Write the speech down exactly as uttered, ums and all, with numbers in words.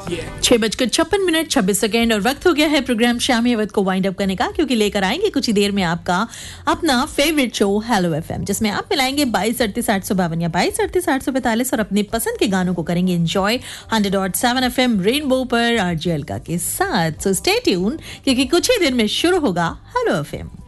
छह बजकर छप्पन मिनट छब्बीस सेकेंड और वक्त हो गया है प्रोग्राम शामी अवध को वाइंड अप करने का, क्योंकि लेकर आएंगे कुछ ही देर में आपका अपना फेवरेट शो हेलो एफएम, जिसमें आप मिलाएंगे बाईस अड़तीस आठ सौ बावन या बाईस अड़तीस आठ सौ पैंतालीस और अपने पसंद के गानों को करेंगे enjoy hundred dot seven FM rainbow पर आरजे अलका के साथ। सो स्टे ट्यून, क्योंकि कुछ ही देर में शुरू होगा हेलो एफएम।